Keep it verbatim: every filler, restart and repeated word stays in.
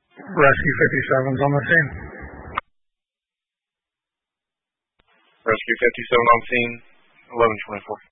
Rescue fifty-seven's on the scene. Rescue fifty-seven on scene, eleven twenty-four.